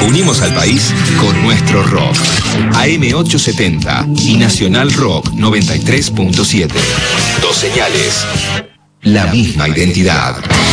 Unimos al país con nuestro rock. AM870 y Nacional Rock 93.7. Dos señales, la misma identidad.